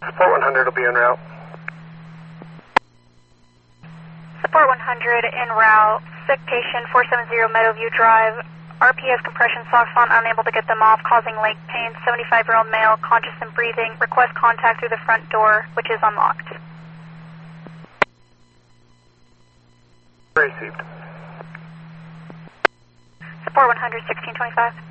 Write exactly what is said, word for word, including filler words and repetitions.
Support one hundred will be en route. Support one hundred en route. Sick patient four seventy Meadowview Drive. R P S compression socks on, unable to get them off, causing leg pain. seventy-five-year-old male, conscious and breathing. Request contact through the front door, which is unlocked. Received. Support one hundred, sixteen twenty-five.